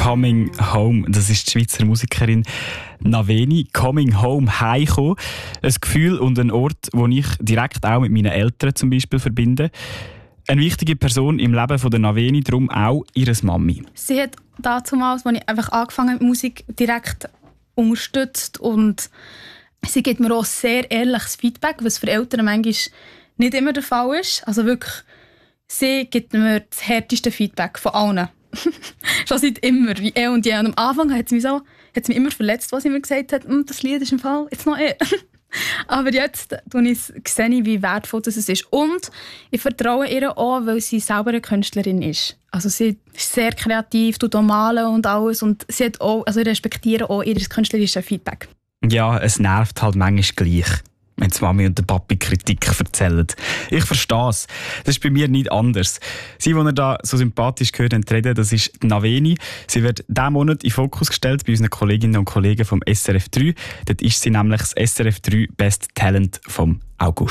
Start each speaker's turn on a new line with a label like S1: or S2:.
S1: Coming Home. Das ist die Schweizer Musikerin Naveni. Coming Home, heimkommen. Ein Gefühl und ein Ort, den ich direkt auch mit meinen Eltern zum Beispiel verbinde. Eine wichtige Person im Leben von der Naveni, darum auch ihre Mami.
S2: Sie hat damals, als ich einfach angefangen mit Musik, direkt unterstützt und sie gibt mir auch sehr ehrliches Feedback, was für Eltern manchmal nicht immer der Fall ist. Also wirklich, sie gibt mir das härteste Feedback von allen. Schon seit immer, wie und je. Und am Anfang hat sie mich immer verletzt, was sie mir gesagt hat, das Lied ist im Fall jetzt noch Aber jetzt sehe ich, wie wertvoll das ist. Und ich vertraue ihr auch, weil sie selber eine Künstlerin ist. Also sie ist sehr kreativ, tut auch malen und alles. Und sie hat auch, also ich respektiere auch ihr künstlerisches Feedback.
S1: Ja, es nervt halt manchmal gleich, wenn die Mami und der Papi Kritik erzählen. Ich verstehe es. Das ist bei mir nicht anders. Sie, die ihr da so sympathisch gehört haben, reden, das ist die Naveni. Sie wird diesen Monat in Fokus gestellt bei unseren Kolleginnen und Kollegen vom SRF 3. Dort ist sie nämlich das SRF 3 Best Talent vom August.